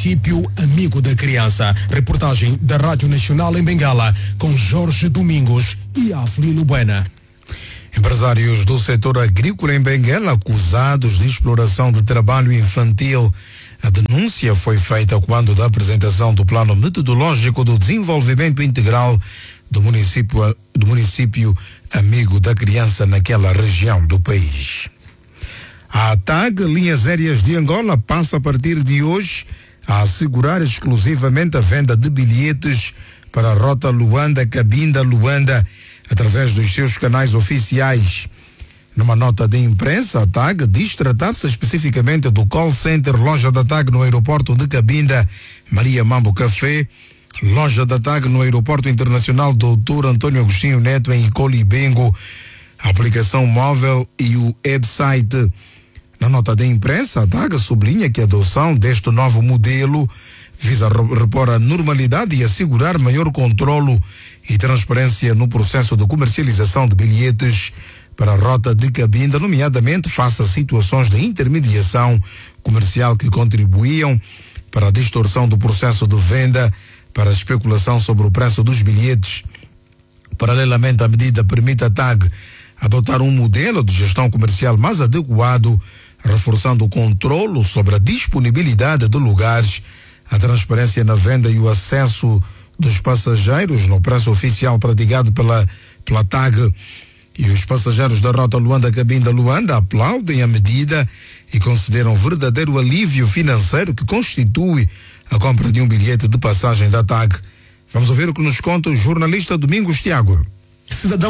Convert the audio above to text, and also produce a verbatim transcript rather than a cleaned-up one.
município amigo da criança. Reportagem da Rádio Nacional em Bengala com Jorge Domingos e Aflino Buena. Empresários do setor agrícola em Benguela acusados de exploração de trabalho infantil. A denúncia foi feita quando da apresentação do plano metodológico do desenvolvimento integral do município, do município amigo da criança naquela região do país. A TAG, Linhas Aéreas de Angola, passa a partir de hoje a assegurar exclusivamente a venda de bilhetes para a rota Luanda-Cabinda-Luanda através dos seus canais oficiais. Numa nota de imprensa, a TAG diz tratar-se especificamente do call center Loja da TAG no aeroporto de Cabinda, Maria Mambo Café, Loja da TAG no aeroporto internacional doutor Antônio Agostinho Neto em Icolibengo, a aplicação móvel e o website. Na nota de imprensa, a TAG sublinha que a adoção deste novo modelo visa repor a normalidade e assegurar maior controlo e transparência no processo de comercialização de bilhetes para a rota de Cabinda, nomeadamente face a situações de intermediação comercial que contribuíam para a distorção do processo de venda, para a especulação sobre o preço dos bilhetes. Paralelamente, a medida permite à TAG adotar um modelo de gestão comercial mais adequado, reforçando o controlo sobre a disponibilidade de lugares, a transparência na venda e o acesso dos passageiros no preço oficial praticado pela, pela TAG. E os passageiros da rota Luanda-Cabinda-Luanda aplaudem a medida e consideram verdadeiro alívio financeiro que constitui a compra de um bilhete de passagem da TAG. Vamos ouvir o que nos conta o jornalista Domingos Tiago. Cidadão